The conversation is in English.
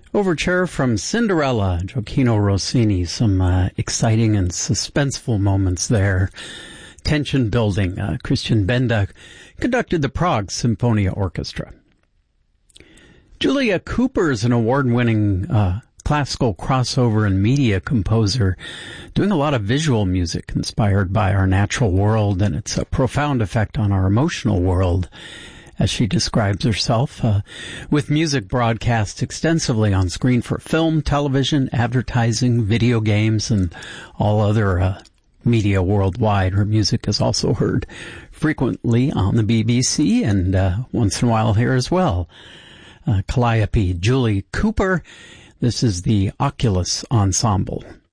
Overture from Cinderella, Gioachino Rossini. Some exciting and suspenseful moments there. Tension building. Christian Benda conducted the Prague Symphonia Orchestra. Julia Cooper is an award-winning classical crossover and media composer, doing a lot of visual music inspired by our natural world and its profound effect on our emotional world, as she describes herself, with music broadcast extensively on screen for film, television, advertising, video games, and all other media worldwide. Her music is also heard frequently on the BBC and once in a while here as well. Calliope, Julie Cooper. This is the Oculus Ensemble.